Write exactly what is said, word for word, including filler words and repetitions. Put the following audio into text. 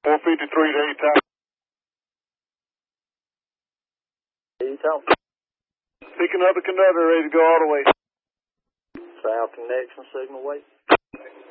four fifty-three to eight Tower. eight Tower. Picking up the conductor, ready to go all the way. South connection signal wait.